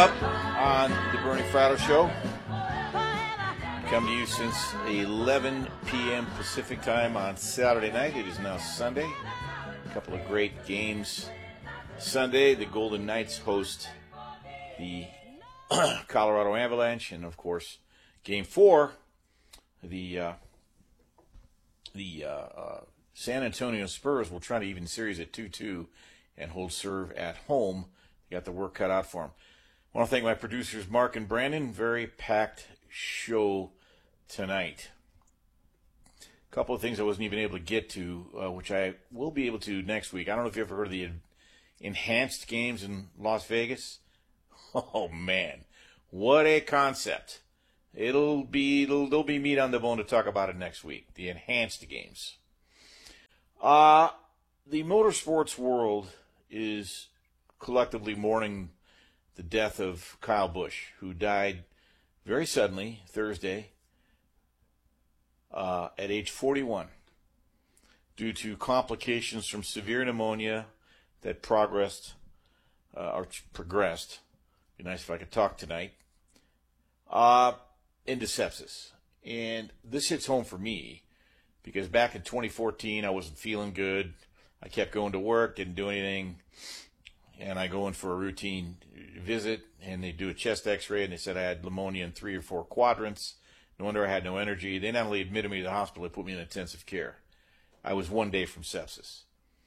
Up on the Bernie Fratto Show. Come to you since 11 p.m. Pacific time on Saturday night. It is now Sunday. A couple of great games. Sunday, the Golden Knights host the Colorado Avalanche, and of course, Game 4, the San Antonio Spurs will try to even series at 2-2 and hold serve at home. They got the work cut out for them. I want to thank my producers, Mark and Brandon. Very packed show tonight. A couple of things I wasn't even able to get to, which I will be able to next week. I don't know if you ever heard of the enhanced games in Las Vegas. Oh, man. What a concept. There'll be meat on the bone to talk about it next week. The enhanced games. The motorsports world is collectively mourning the death of Kyle Busch, who died very suddenly Thursday at age 41 due to complications from severe pneumonia that progressed. Be nice if I could talk tonight. Into sepsis. And this hits home for me because back in 2014, I wasn't feeling good. I kept going to work, didn't do anything. And I go in for a routine visit, and they do a chest x-ray, and they said I had pneumonia in 3 or 4 quadrants. No wonder I had no energy. They not only admitted me to the hospital, they put me in intensive care. I was 1 day from sepsis.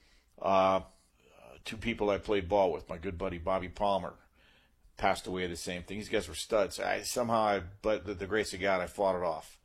2 people I played ball with, my good buddy Bobby Palmer, passed away of the same thing. These guys were studs. But the grace of God, I fought it off.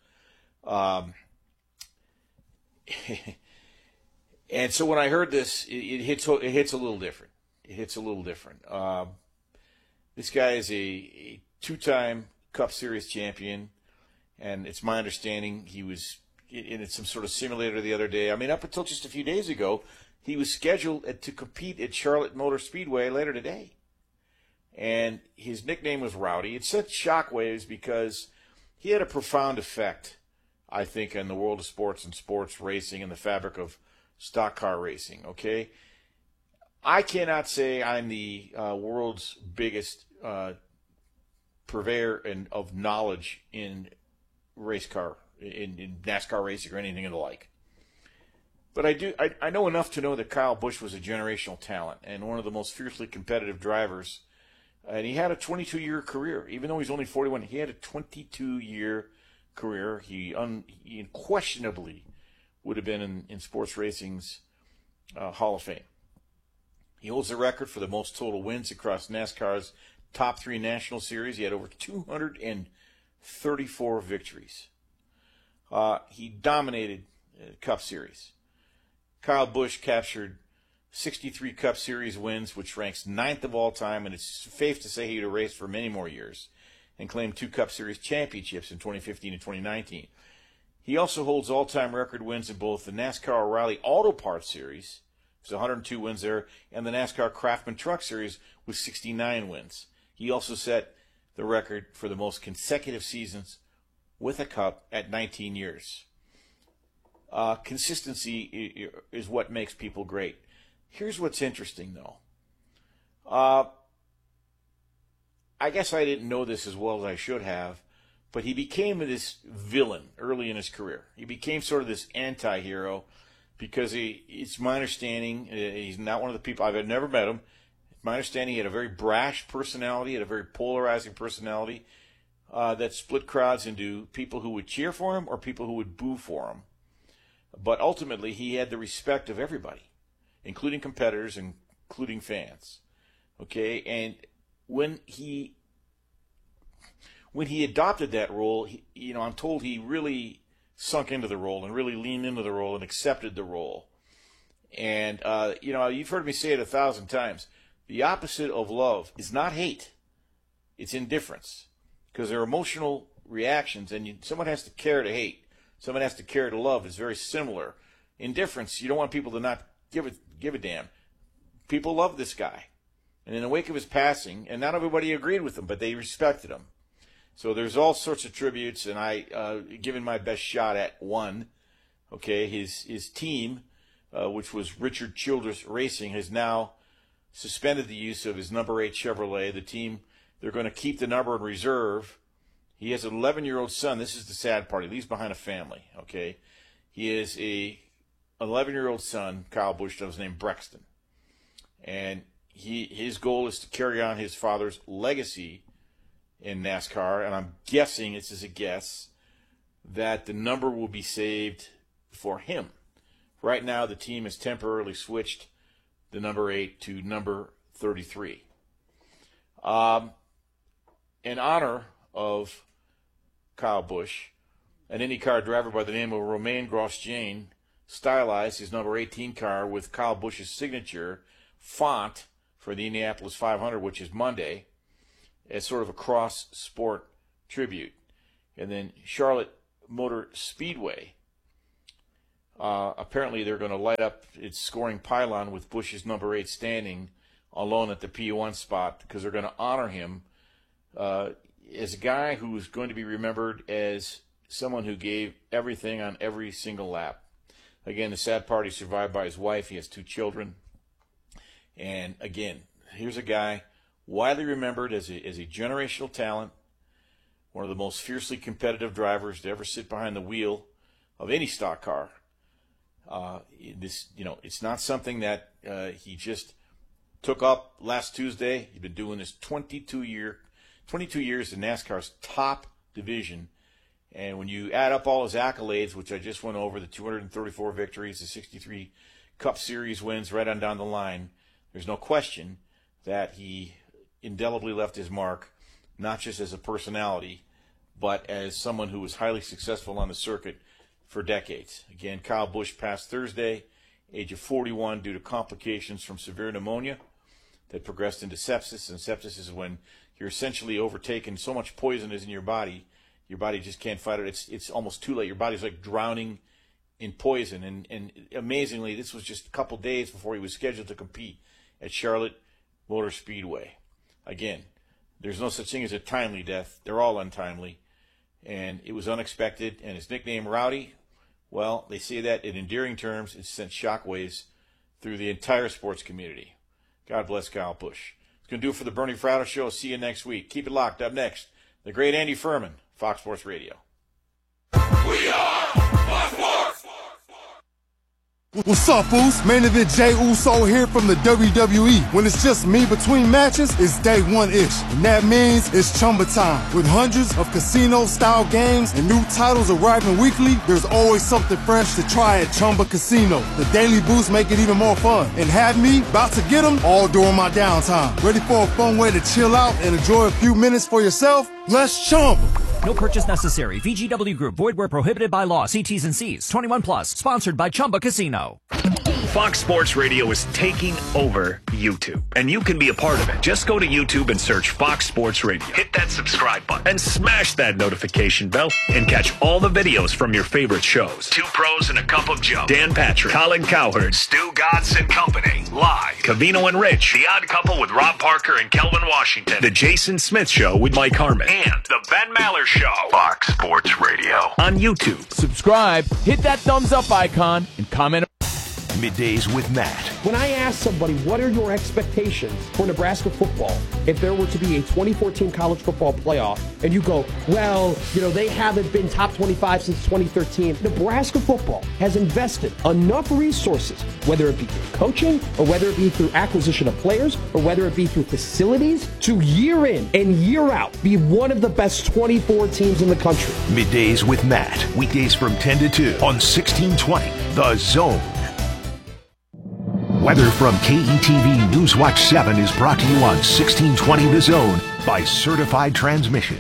And so when I heard this, it hits a little different. It hits a little different. This guy is a 2-time Cup Series champion, and it's my understanding he was in some sort of simulator the other day. I mean, up until just a few days ago, he was scheduled to compete at Charlotte Motor Speedway later today. And his nickname was Rowdy. It sent shockwaves because he had a profound effect, I think, on the world of sports and sports racing and the fabric of stock car racing, okay? I cannot say I'm the world's biggest purveyor of knowledge in race car, in NASCAR racing or anything of the like. But I know enough to know that Kyle Busch was a generational talent and one of the most fiercely competitive drivers. And he had a 22-year career. Even though he's only 41, he had a 22-year career. He unquestionably would have been in sports racing's Hall of Fame. He holds the record for the most total wins across NASCAR's top 3 national series. He had over 234 victories. He dominated Cup Series. Kyle Busch captured 63 Cup Series wins, which ranks 9th of all time, and it's safe to say he would have raced for many more years, and claimed 2 Cup Series championships in 2015 and 2019. He also holds all-time record wins in both the NASCAR O'Reilly Auto Parts Series, there's 102 wins there, and the NASCAR Craftsman Truck Series with 69 wins. He also set the record for the most consecutive seasons with a Cup at 19 years. Consistency is what makes people great. Here's what's interesting, though. I guess I didn't know this as well as I should have, but he became this villain early in his career. He became sort of this anti-hero because it's my understanding, he's not one of the people, I've never met him. It's my understanding he had a very brash personality, had a very polarizing personality that split crowds into people who would cheer for him or people who would boo for him. But ultimately, he had the respect of everybody, including competitors, including fans. Okay, and when he adopted that role, I'm told he really sunk into the role and really leaned into the role and accepted the role. And you've heard me say it 1,000 times. The opposite of love is not hate; it's indifference, because they're emotional reactions, and someone has to care to hate. Someone has to care to love. It's very similar. Indifference, you don't want people to not give a damn. People love this guy. And in the wake of his passing, and not everybody agreed with him, but they respected him. So there's all sorts of tributes, and I given my best shot at one. Okay, his team, which was Richard Childress Racing, has now suspended the use of his number 8 Chevrolet. The team they're going to keep the number in reserve. He has an 11-year-old son. This is the sad part. He leaves behind a family, okay? He is a 11-year-old son, Kyle Busch, that was named Brexton. And his goal is to carry on his father's legacy in NASCAR, and I'm guessing, this is a guess, that the number will be saved for him. Right now, the team has temporarily switched the number 8 to number 33. In honor of Kyle Busch, an IndyCar driver by the name of Romain Grosjean stylized his number 18 car with Kyle Busch's signature font for the Indianapolis 500, which is Monday, as sort of a cross-sport tribute. And then Charlotte Motor Speedway, apparently they're going to light up its scoring pylon with Busch's number 8 standing alone at the P1 spot, because they're going to honor him as a guy who is going to be remembered as someone who gave everything on every single lap. Again, the sad part, he's survived by his wife. He has 2 children. And again, here's a guy widely remembered as a generational talent, one of the most fiercely competitive drivers to ever sit behind the wheel of any stock car. It's not something that he just took up last Tuesday. He's been doing this 22 years in NASCAR's top division. And when you add up all his accolades, which I just went over, the 234 victories, the 63 Cup Series wins right on down the line, there's no question that he indelibly left his mark, not just as a personality, but as someone who was highly successful on the circuit for decades. Again, Kyle Busch passed Thursday, age of 41, due to complications from severe pneumonia that progressed into sepsis. And sepsis is when you're essentially overtaken, so much poison is in your body just can't fight it. It's almost too late. Your body's like drowning in poison. And amazingly, this was just a couple days before he was scheduled to compete at Charlotte Motor Speedway. Again, there's no such thing as a timely death. They're all untimely. And it was unexpected. And his nickname, Rowdy, well, they say that in endearing terms, it sent shockwaves through the entire sports community. God bless Kyle Busch. It's going to do it for the Bernie Fratto Show. See you next week. Keep it locked. Up next, the great Andy Furman, Fox Sports Radio. We are Fox Sports! What's up, fools? Main event Jey Uso here from the WWE. When it's just me between matches, it's day one-ish. And that means it's Chumba time. With hundreds of casino-style games and new titles arriving weekly, there's always something fresh to try at Chumba Casino. The daily boosts make it even more fun. And have me about to get them all during my downtime. Ready for a fun way to chill out and enjoy a few minutes for yourself? Let's Chumba! No purchase necessary. VGW Group. Void where prohibited by law. See T's and C's. 21 plus. Sponsored by Chumba Casino. Fox Sports Radio is taking over YouTube, and you can be a part of it. Just go to YouTube and search Fox Sports Radio. Hit that subscribe button and smash that notification bell and catch all the videos from your favorite shows. Two Pros and a Cup of Joe, Dan Patrick, Colin Cowherd, Stu Godson and Company, live. Cavino and Rich, The Odd Couple with Rob Parker and Kelvin Washington, The Jason Smith Show with Mike Harmon, and The Ben Maller Show. Fox Sports Radio on YouTube. Subscribe, hit that thumbs up icon, and comment. Middays with Matt. When I ask somebody, what are your expectations for Nebraska football if there were to be a 2014 college football playoff, and you go, well, they haven't been top 25 since 2013. Nebraska football has invested enough resources, whether it be through coaching or whether it be through acquisition of players or whether it be through facilities, to year in and year out be one of the best 24 teams in the country. Middays with Matt. Weekdays from 10 to 2 on 1620 The Zone. Weather from KETV Newswatch 7 is brought to you on 1620 The Zone by Certified Transmission.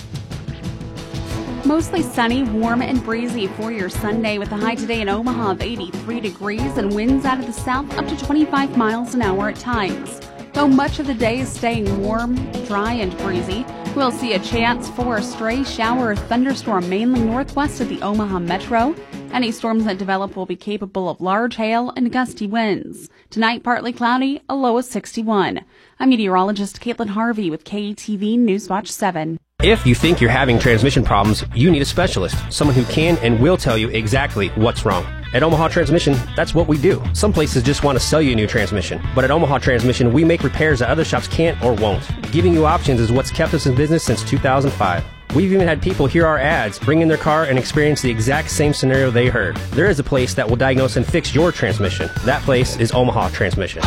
Mostly sunny, warm, and breezy for your Sunday with a high today in Omaha of 83 degrees and winds out of the south up to 25 miles an hour at times. Though much of the day is staying warm, dry, and breezy, we'll see a chance for a stray shower or thunderstorm mainly northwest of the Omaha Metro. Any storms that develop will be capable of large hail and gusty winds. Tonight, partly cloudy, a low of 61. I'm meteorologist Caitlin Harvey with KETV Newswatch 7. If you think you're having transmission problems, you need a specialist, someone who can and will tell you exactly what's wrong. At Omaha Transmission, that's what we do. Some places just want to sell you a new transmission, but at Omaha Transmission, we make repairs that other shops can't or won't. Giving you options is what's kept us in business since 2005. We've even had people hear our ads, bring in their car, and experience the exact same scenario they heard. There is a place that will diagnose and fix your transmission. That place is Omaha Transmission.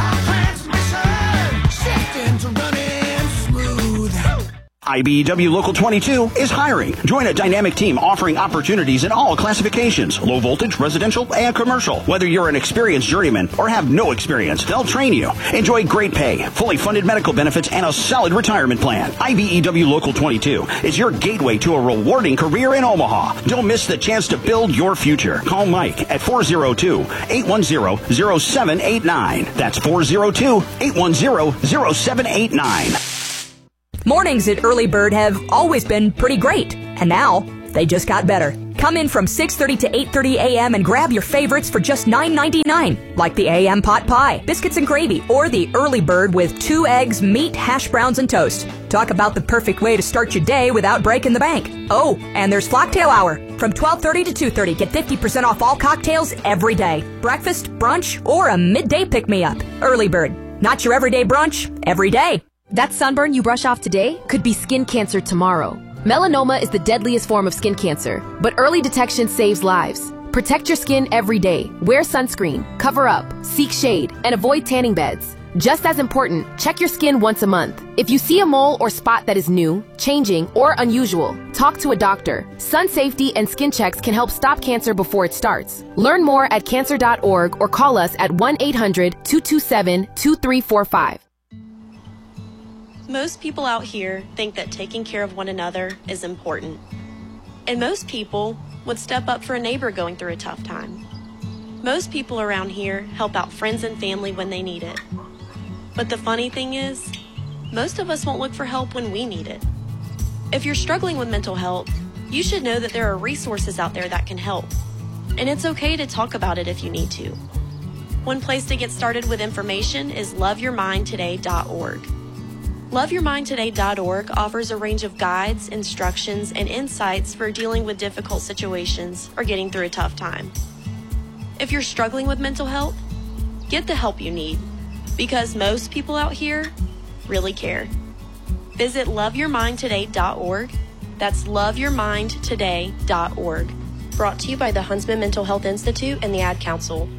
IBEW Local 22 is hiring. Join a dynamic team offering opportunities in all classifications, low voltage, residential, and commercial. Whether you're an experienced journeyman or have no experience, they'll train you. Enjoy great pay, fully funded medical benefits, and a solid retirement plan. IBEW Local 22 is your gateway to a rewarding career in Omaha. Don't miss the chance to build your future. Call Mike at 402-810-0789. That's 402-810-0789. Mornings at Early Bird have always been pretty great, and now they just got better. Come in from 6:30 to 8:30 a.m. and grab your favorites for just $9.99, like the AM pot pie, biscuits and gravy, or the Early Bird with 2 eggs, meat, hash browns, and toast. Talk about the perfect way to start your day without breaking the bank. Oh, and there's Flocktail Hour. From 12:30 to 2:30, get 50% off all cocktails every day. Breakfast, brunch, or a midday pick-me-up. Early Bird. Not your everyday brunch, every day. That sunburn you brush off today could be skin cancer tomorrow. Melanoma is the deadliest form of skin cancer, but early detection saves lives. Protect your skin every day. Wear sunscreen, cover up, seek shade, and avoid tanning beds. Just as important, check your skin once a month. If you see a mole or spot that is new, changing, or unusual, talk to a doctor. Sun safety and skin checks can help stop cancer before it starts. Learn more at cancer.org or call us at 1-800-227-2345. Most people out here think that taking care of one another is important. And most people would step up for a neighbor going through a tough time. Most people around here help out friends and family when they need it. But the funny thing is, most of us won't look for help when we need it. If you're struggling with mental health, you should know that there are resources out there that can help. And it's okay to talk about it if you need to. One place to get started with information is loveyourmindtoday.org. LoveYourMindToday.org offers a range of guides, instructions, and insights for dealing with difficult situations or getting through a tough time. If you're struggling with mental health, get the help you need, because most people out here really care. Visit LoveYourMindToday.org. That's LoveYourMindToday.org. Brought to you by the Huntsman Mental Health Institute and the Ad Council.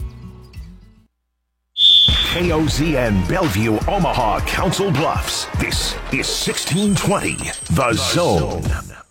KOZN Bellevue, Omaha, Council Bluffs. This is 1620, The Zone.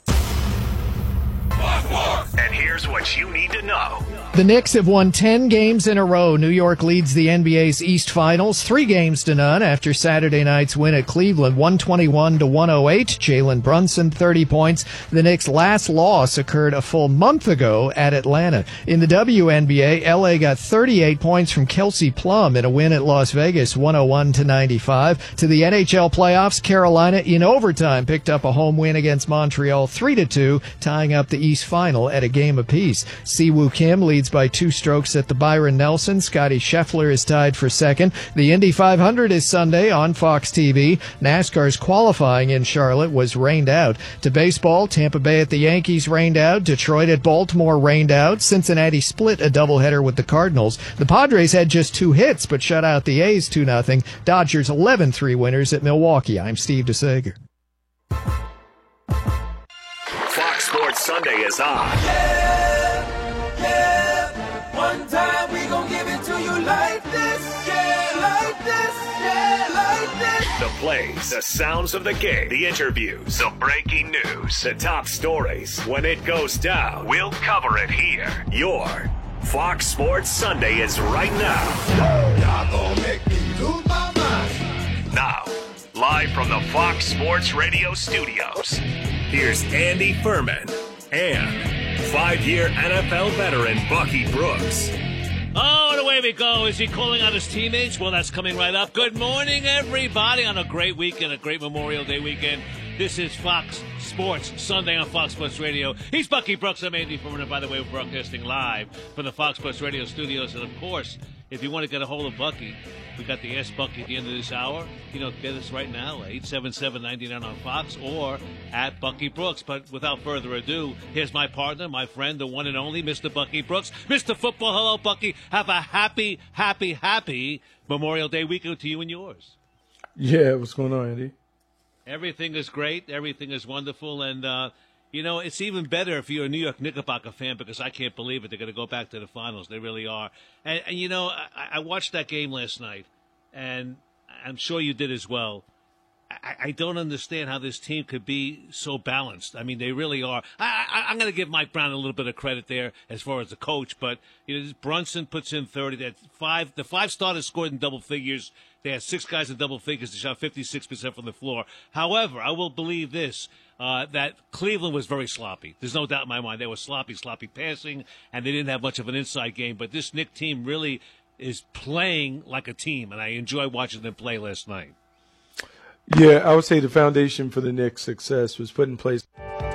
And here's what you need to know. The Knicks have won 10 games in a row. New York leads the NBA's East Finals 3-0 after Saturday night's win at Cleveland, 121-108. Jalen Brunson, 30 points. The Knicks' last loss occurred a full month ago at Atlanta. In the WNBA, LA got 38 points from Kelsey Plum in a win at Las Vegas, 101-95. To the NHL playoffs, Carolina in overtime picked up a home win against Montreal, 3-2, tying up the East Final at a game apiece. Siwoo Kim leads by 2 strokes at the Byron Nelson. Scotty Scheffler is tied for second. The Indy 500 is Sunday on Fox TV. NASCAR's qualifying in Charlotte was rained out. To baseball, Tampa Bay at the Yankees rained out. Detroit at Baltimore rained out. Cincinnati split a doubleheader with the Cardinals. The Padres had just 2 hits but shut out the A's 2-0. Dodgers 11-3 winners at Milwaukee. I'm Steve DeSager. Fox Sports Sunday is on. One time we gon' give it to you like this, yeah, like this, yeah, like this. The plays, the sounds of the game, the interviews, the breaking news, the top stories. When it goes down, we'll cover it here. Your Fox Sports Sunday is right now. Y'all gon' make me lose my mind. Now, live from the Fox Sports Radio studios, here's Andy Furman and 5-year NFL veteran Bucky Brooks. Oh, and away we go. Is he calling out his teammates? Well, that's coming right up. Good morning, everybody, on a great weekend, a great Memorial Day weekend. This is Fox Sports Sunday on Fox Sports Radio. He's Bucky Brooks. I'm Andy Furman. By the way, we're broadcasting live from the Fox Sports Radio studios. And, of course, if you want to get a hold of Bucky, we got the Ask Bucky at the end of this hour. Get us right now, 877-99 on Fox or at Bucky Brooks. But without further ado, here's my partner, my friend, the one and only Mr. Bucky Brooks. Mr. Football, hello, Bucky. Have a happy, happy, happy Memorial Day weekend to you and yours. Yeah, what's going on, Andy? Everything is great. Everything is wonderful. And, it's even better if you're a New York Knickerbocker fan because I can't believe it. They're going to go back to the finals. They really are. And I watched that game last night, and I'm sure you did as well. I don't understand how this team could be so balanced. I mean, they really are. I'm going to give Mike Brown a little bit of credit there as far as the coach, but Brunson puts in 30. The five starters scored in double figures. They had 6 guys in double figures. They shot 56% from the floor. However, I will believe this, that Cleveland was very sloppy. There's no doubt in my mind. They were sloppy passing, and they didn't have much of an inside game. But this Knicks team really is playing like a team, and I enjoyed watching them play last night. Yeah, I would say the foundation for the Knicks' success was put in place.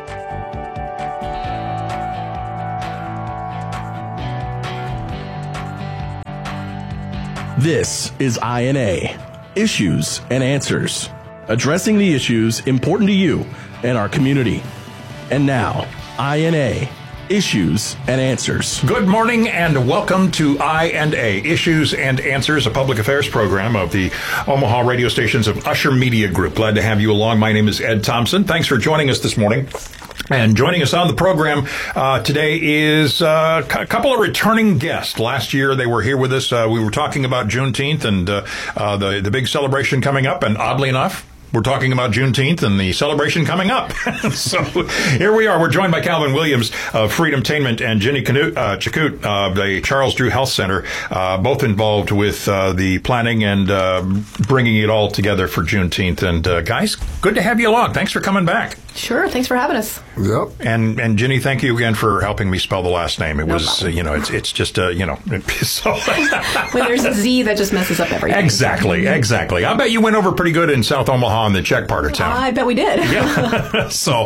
This is INA, Issues and Answers, addressing the issues important to you and our community. And now, INA, Issues and Answers. Good morning and welcome to I&A, Issues and Answers, a public affairs program of the Omaha radio stations of Usher Media Group. Glad to have you along. My name is Ed Thompson. Thanks for joining us this morning. And joining us on the program today is a couple of returning guests. Last year they were here with us. We were talking about Juneteenth and the big celebration coming up. And oddly enough, we're talking about Juneteenth and the celebration coming up. So here we are. We're joined by Calvin Williams of Freedomtainment and Jenny Chakut of the Charles Drew Health Center, both involved with the planning and bringing it all together for Juneteenth. And guys, good to have you along. Thanks for coming back. Sure. Thanks for having us. Yep. And Jenny, thank you again for helping me spell the last name. It was, it's just, so. When there's a Z, that just messes up everything. Exactly. I bet you went over pretty good in South Omaha in the Czech part of town. I bet we did. Yeah. So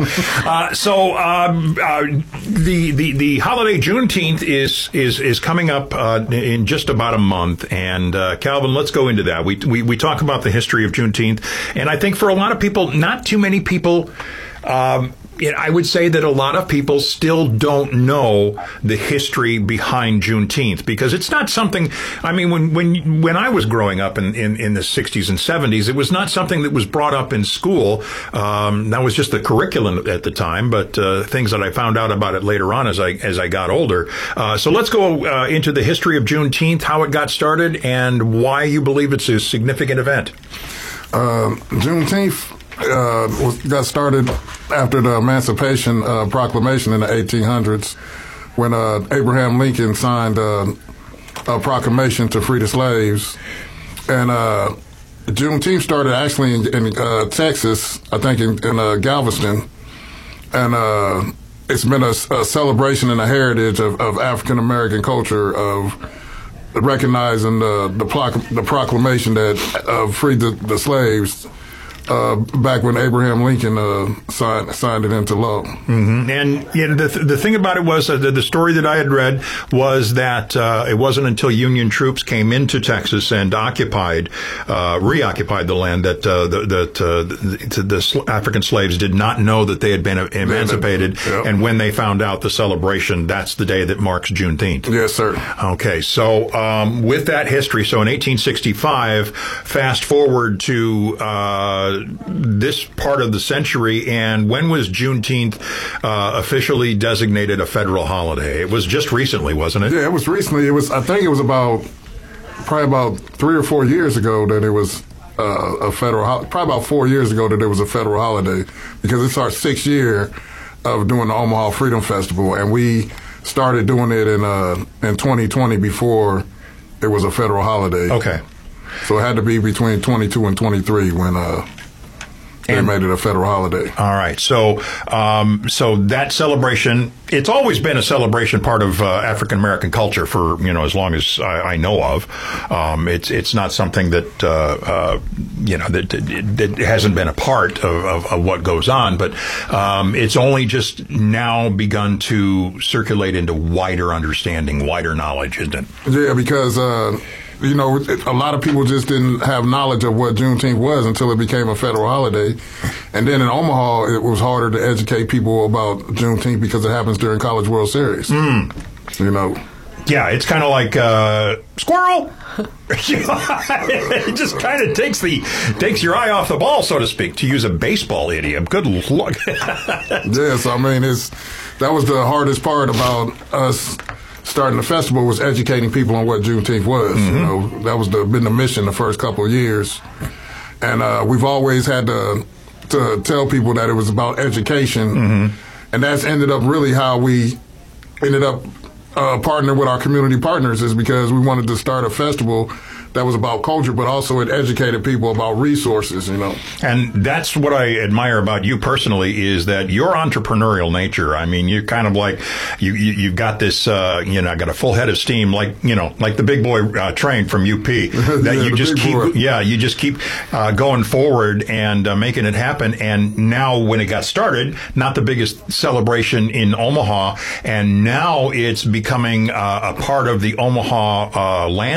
the holiday Juneteenth is coming up in just about a month. And Calvin, let's go into that. We talk about the history of Juneteenth, and I think for a lot of people, not too many people. I would say that a lot of people still don't know the history behind Juneteenth because it's not something. I mean, when I was growing up in the 60s and 70s, it was not something that was brought up in school. That was just the curriculum at the time. But things that I found out about it later on as I got older. So let's go into the history of Juneteenth, how it got started, and why you believe it's a significant event. Juneteenth got started after the Emancipation Proclamation in the 1800s when Abraham Lincoln signed a proclamation to free the slaves. And Juneteenth started actually in Texas, I think in Galveston. And it's been a celebration and a heritage of African-American culture of recognizing the proclamation that freed the slaves back when Abraham Lincoln signed it into law. Mm-hmm. And the thing about it was the story that I had read was that it wasn't until Union troops came into Texas and reoccupied the land that the African slaves did not know that they had been emancipated. Yep. And when they found out the celebration, that's the day that marks Juneteenth. Yes, sir. Okay, so with that history, so in 1865, fast forward to this part of the century, and when was Juneteenth officially designated a federal holiday? It was just recently, wasn't it? Yeah, it was recently. I think it was probably about 3 or 4 years ago that it was a federal. Probably about 4 years ago that it was a federal holiday because it's our 6th year of doing the Omaha Freedom Festival, and we started doing it in 2020 before it was a federal holiday. Okay. So it had to be between 22 and 23 when. they made it a federal holiday. All right. So that celebration, it's always been a celebration part of African American culture for, as long as I know of. It's not something that, that hasn't been a part of what goes on, but it's only just now begun to circulate into wider understanding, wider knowledge, isn't it? Yeah, because a lot of people just didn't have knowledge of what Juneteenth was until it became a federal holiday. And then in Omaha, it was harder to educate people about Juneteenth because it happens during College World Series. Yeah, it's kind of like squirrel. It just kind of takes your eye off the ball, so to speak, to use a baseball idiom. Good luck. Yes, I mean, that was the hardest part about us starting the festival, was educating people on what Juneteenth was. Mm-hmm. That was been the mission the first couple of years, and we've always had to tell people that it was about education, mm-hmm. and that's ended up really how we ended up partnering with our community partners, is because we wanted to start a festival that was about culture, but also it educated people about resources, And that's what I admire about you personally, is that your entrepreneurial nature. I mean, you're kind of like, you've got this, got a full head of steam, like the big boy train from UP. That you just keep going forward and making it happen. And now when it got started, not the biggest celebration in Omaha, and now it's becoming a part of the Omaha land.